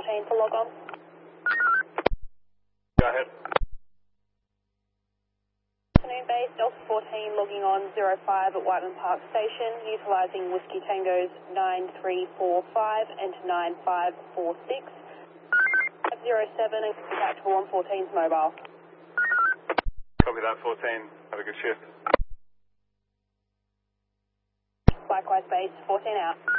14 to log on. Go ahead. Afternoon base, Delta 14 logging on 05 at Whiteman Park Station, utilising Whiskey Tangos 9345 and 9546. 507 and back to 114's mobile. Copy that, 14. Have a good shift. Likewise base, 14 out.